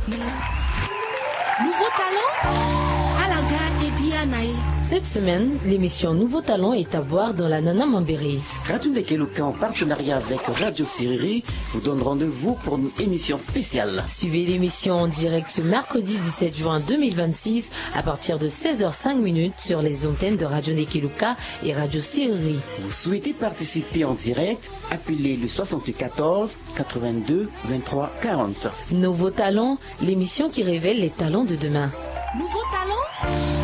Nouveau talent Alaga et Dianae. Cette semaine, l'émission Nouveau Talent est à voir dans la Nana Mambéré. Radio Nekeluka en partenariat avec Radio Siriri vous donne rendez-vous pour une émission spéciale. Suivez l'émission en direct ce mercredi 17 juin 2026 à partir de 16h05 sur les antennes de Radio Nekeluka et Radio Siriri. Vous souhaitez participer en direct? Appelez le 74 82 23 40. Nouveau Talent, l'émission qui révèle les talents de demain. Nouveau talent